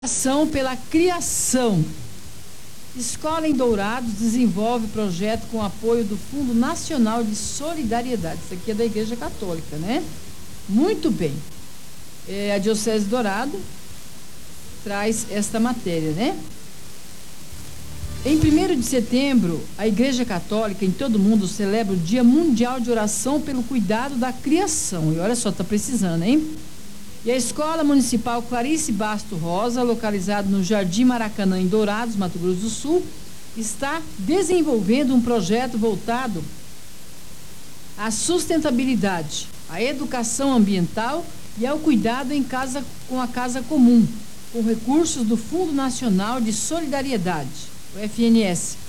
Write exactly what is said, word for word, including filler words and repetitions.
Ação pela criação. Escola em Dourados desenvolve projeto com apoio do Fundo Nacional de Solidariedade. Isso aqui é da Igreja Católica, né? Muito bem. É, a Diocese de Dourado traz esta matéria, né? Em primeiro de setembro, a Igreja Católica em todo o mundo celebra o Dia Mundial de Oração pelo Cuidado da Criação. E olha só, tá precisando, hein? E a Escola Municipal Clarice Basto Rosa, localizada no Jardim Maracanã, em Dourados, Mato Grosso do Sul, está desenvolvendo um projeto voltado à sustentabilidade, à educação ambiental e ao cuidado em casa com a casa comum, com recursos do Fundo Nacional de Solidariedade, o F N S,